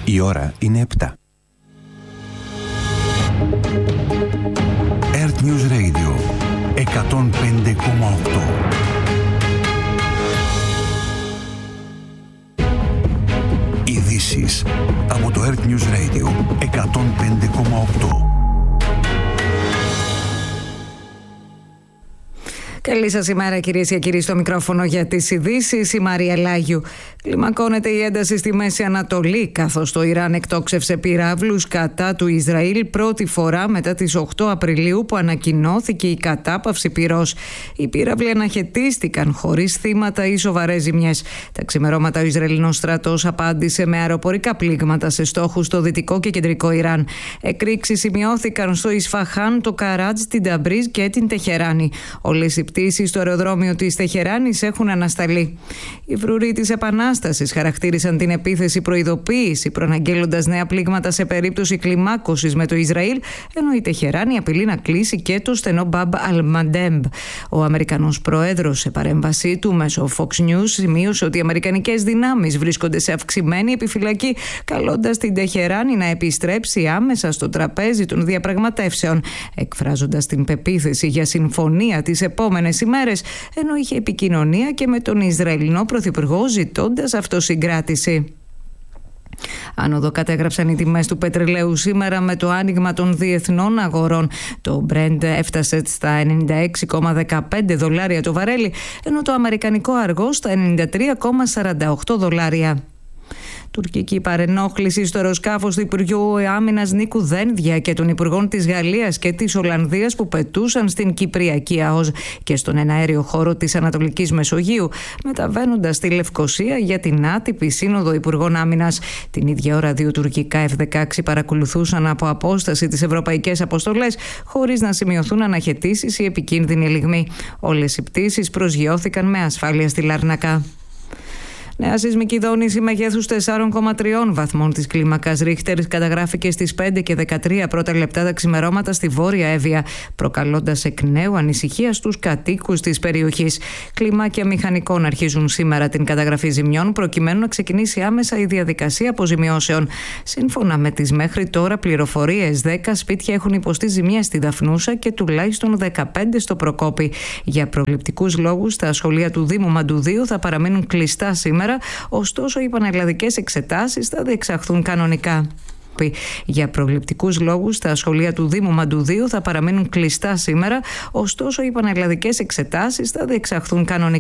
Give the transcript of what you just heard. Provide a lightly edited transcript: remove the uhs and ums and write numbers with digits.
Η ώρα είναι 7. Earth News Radio 105,8. Ειδήσεις από το Earth News Radio 105,8. Καλή σας ημέρα, κυρίες και κύριοι, στο μικρόφωνο για τις ειδήσεις, η Μαρία Λάγιου. Κλιμακώνεται η ένταση στη Μέση Ανατολή, καθώς το Ιράν εκτόξευσε πυράβλους κατά του Ισραήλ πρώτη φορά μετά τις 8 Απριλίου που ανακοινώθηκε η κατάπαυση πυρός. Οι πύραυλοι αναχαιτίστηκαν χωρίς θύματα ή σοβαρές ζημιές. Τα ξημερώματα ο Ισραηλινός στρατός απάντησε με αεροπορικά πλήγματα σε στόχους στο δυτικό και κεντρικό Ιράν. Εκρήξεις σημειώθηκαν στο Ισφαχάν, το Καράτζ, την Ταμπρίζ και την Τεχεράνη. Όλες οι πτήσεις στο αεροδρόμιο της Τεχεράνης έχουν ανασταλεί. Οι φρουροί της Επανάστασης χαρακτήρισαν την επίθεση προειδοποίηση, προαναγγέλλοντας νέα πλήγματα σε περίπτωση κλιμάκωσης με το Ισραήλ, ενώ η Τεχεράνη απειλεί να κλείσει και το στενό Μπαμπ Αλ-Μαντέμπ. Ο Αμερικανός πρόεδρος, σε παρέμβασή του μέσω Fox News, σημείωσε ότι οι αμερικανικές δυνάμεις βρίσκονται σε αυξημένη επιφυλακή, καλώντας την Τεχεράνη να επιστρέψει άμεσα στο τραπέζι των διαπραγματεύσεων, εκφράζοντας την πεποίθηση για συμφωνία τις επόμενες ημέρες, ενώ είχε επικοινωνία και με τον Ισραηλινό Πρωθυπουργό ζητώντας αυτοσυγκράτηση. Άνοδο κατέγραψαν οι τιμές του πετρελαίου σήμερα με το άνοιγμα των διεθνών αγορών. Το Brent έφτασε στα $96,15 το βαρέλι, ενώ το αμερικανικό αργό στα $93,48. Τουρκική παρενόχληση στο αεροσκάφος του Υπουργείου Άμυνας Νίκου Δένδια και των Υπουργών της Γαλλίας και της Ολλανδίας που πετούσαν στην Κυπριακή ΑΟΣ και στον εναέριο χώρο της Ανατολικής Μεσογείου, μεταβαίνοντας στη Λευκοσία για την άτυπη Σύνοδο Υπουργών Άμυνας. Την ίδια ώρα, δύο τουρκικά F-16 παρακολουθούσαν από απόσταση τις ευρωπαϊκές αποστολές, χωρίς να σημειωθούν αναχαιτήσεις ή επικίνδυνοι λιγμοί. Όλες οι πτήσεις προσγειώθηκαν με ασφάλεια στη Λάρνακα. Νέα σεισμική δόνηση μεγέθους 4,3 βαθμών της κλίμακας Ρίχτερ καταγράφηκε στις 5 και 13 πρώτα λεπτά τα ξημερώματα στη Βόρεια Εύβοια, προκαλώντας εκ νέου ανησυχία στους κατοίκους της περιοχής. Κλιμάκια μηχανικών αρχίζουν σήμερα την καταγραφή ζημιών, προκειμένου να ξεκινήσει άμεσα η διαδικασία αποζημιώσεων. Σύμφωνα με τις μέχρι τώρα πληροφορίες, 10 σπίτια έχουν υποστεί ζημία στη Δαφνούσα και τουλάχιστον 15 στο Προκόπη. Για προληπτικούς λόγους, τα σχολεία του Δήμου Μαντουδίου θα παραμείνουν κλειστά σήμερα. Ωστόσο, οι πανελλαδικές εξετάσεις θα διεξαχθούν κανονικά. Για προληπτικούς λόγους, τα σχολεία του Δήμου Μαντουδίου θα παραμείνουν κλειστά σήμερα, ωστόσο οι πανελλαδικές εξετάσεις θα διεξαχθούν κανονικά.